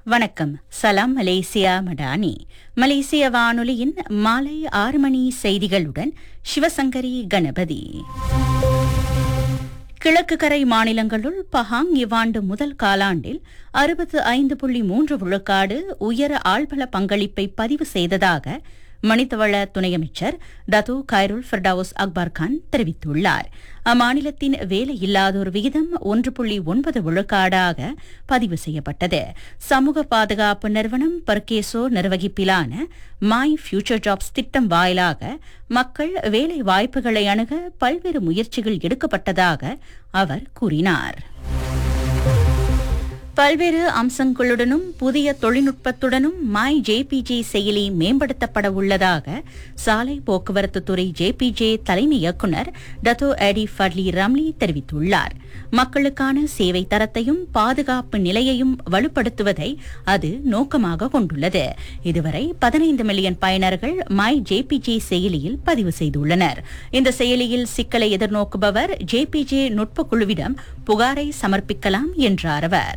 வணக்கம். சலாம் மலேசியா மடானி. மலேசிய வானொலியின் மாலை 6 மணி செய்திகளுடன் சிவசங்கரி கணபதி. கிழக்கு கரை மாநிலங்களுள் பஹாங் இவ்வாண்டு முதல் காலாண்டில் 65.3 விழுக்காடு உயர ஆள்பல பங்களிப்பை பதிவு செய்ததாக மனிதவள துணை அமைச்சர் டத்து கைருல் ஃபிர்டவுஸ் அக்பர் கான் தெரிவித்துள்ளார். அம்மாநிலத்தின் வேலையில்லாதோர் விகிதம் 1.9 விழுக்காடாக பதிவு செய்யப்பட்டது. சமூக பாதுகாப்பு நிறுவனம் பர்கேசோ நிர்வகிப்பிலான மை ஃபியூச்சர் ஜாப்ஸ் திட்டம் வாயிலாக மக்கள் வேலை வாய்ப்புகளை அணுக பல்வேறு முயற்சிகள் எடுக்கப்பட்டதாக அவர் கூறினார். பல்வேறு அம்சங்களுடனும் புதிய தொழில்நுட்பத்துடனும் மை ஜேபிஜே செயலி மேம்படுத்தப்பட உள்ளதாக சாலை போக்குவரத்து துறை ஜேபிஜே தலைமை இயக்குநர் டத்தோ எடி ஃபட்லி ரம்லி தெரிவித்துள்ளார். மக்களுக்கான சேவை தரத்தையும் பாதுகாப்பு நிலையையும் வலுப்படுத்துவதை அது நோக்கமாக கொண்டுள்ளது. இதுவரை 15 மில்லியன் பயனர்கள் மை ஜேபிஜே செயலியில் பதிவு செய்துள்ளனர். இந்த செயலியில் சிக்கலை எதிர்நோக்குபவர் ஜேபிஜே நுட்பக்குழுவிடம் புகாரை சமர்ப்பிக்கலாம் என்றார் அவர்.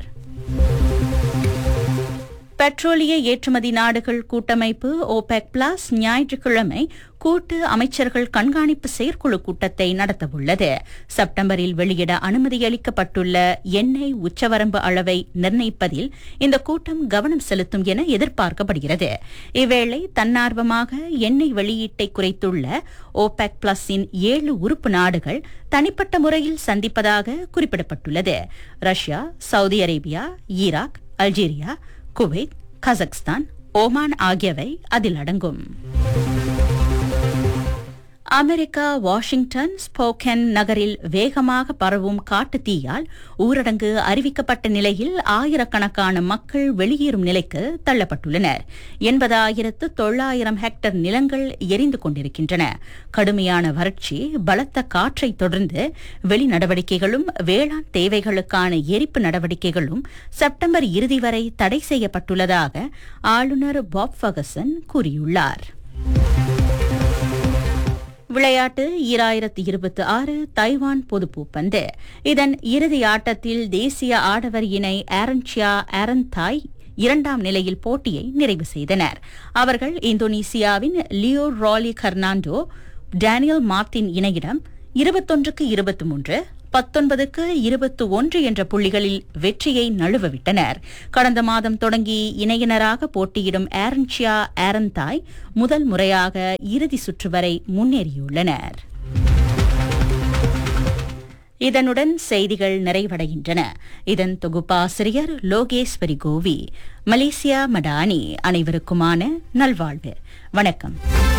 பெட்ரோலிய ஏற்றுமதி நாடுகள் கூட்டமைப்பு ஓபெக் பிளஸ் ஞாயிற்றுக்கிழமை கூட்டு அமைச்சர்கள் கண்காணிப்பு செயற்குழு கூட்டத்தை நடத்தவுள்ளது. செப்டம்பரில் வெளியிட அனுமதியளிக்கப்பட்டுள்ள எண்ணெய் உச்சவரம்பு அளவை நிர்ணயிப்பதில் இந்த கூட்டம் கவனம் செலுத்தும் என எதிர்பார்க்கப்படுகிறது. இவ்வேளை தன்னார்வமாக எண்ணெய் வெளியீட்டை குறைத்துள்ள ஓபெக் பிளஸின் 7 உறுப்பு நாடுகள் தனிப்பட்ட முறையில் சந்திப்பதாக குறிப்பிடப்பட்டுள்ளது. Russia, Saudi Arabia, Iraq, Algeria, Kuwait, Kazakhstan, Oman ஆகியவை அதில் அடங்கும். அமெரிக்கா வாஷிங்டன் ஸ்போக்கன் நகரில் வேகமாக பரவும் காட்டுத் தீயால் ஊரடங்கு அறிவிக்கப்பட்ட நிலையில் ஆயிரக்கணக்கான மக்கள் வெளியேறும் நிலைக்கு தள்ளப்பட்டுள்ளனர். 80,900 ஹெக்டேர் நிலங்கள் எரிந்து கொண்டிருக்கின்றன. கடுமையான வறட்சி, பலத்த காற்றை தொடர்ந்து வெளிநடவடிக்கைகளும் வேளாண் தேவைகளுக்கான எரிப்பு நடவடிக்கைகளும் செப்டம்பர் இறுதி வரை தடை செய்யப்பட்டுள்ளதாக ஆளுநர் பாப் ஃபர்கசன் கூறியுள்ளார். விளையாட்டு 2026 தைவான் பொதுப்பூப்பந்து. இதன் இறுதி ஆட்டத்தில் தேசிய ஆடவர் இணை ஆரன்சியா ஆரன்தாய் 2ஆம் நிலையில் போட்டியை நிறைவு செய்தனர். அவர்கள் இந்தோனேசியாவின் லியோ ராலி கர்னாண்டோ டேனியல் மார்டின் இணையிடம் 21-23, 19-21 என்ற புள்ளிகளில் வெற்றியை நழுவவிட்டனர். கடந்த மாதம் தொடங்கி இணையினராக போட்டியிடும் ஆரன்சியா ஆரன்தாய் முதல் முறையாக இறுதி சுற்று வரை முன்னேறியுள்ளனர். இதனுடன் செய்திகள் நிறைவடைகின்றன. இதன் தொகுப்பாசிரியர் லோகேஸ்வரி கோவி. மலேசியா மடானி. அனைவருக்குமான நல்வாழ்வு. வணக்கம்.